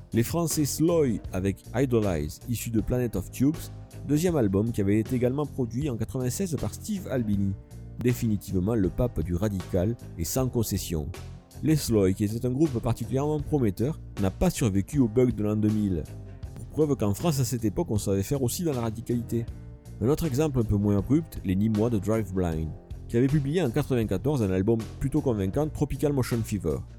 Les Français Sloy avec Idolize, issu de Planet of Tubes, deuxième album qui avait été également produit en 1996 par Steve Albini, définitivement le pape du radical et sans concession. Les Sloy, qui était un groupe particulièrement prometteur, n'a pas survécu au bug de l'an 2000. Pour preuve qu'en France à cette époque on savait faire aussi dans la radicalité. Un autre exemple un peu moins abrupt, les Nîmois de Drive Blind, qui avaient publié en 1994 un album plutôt convaincant, Tropical Motion Fever.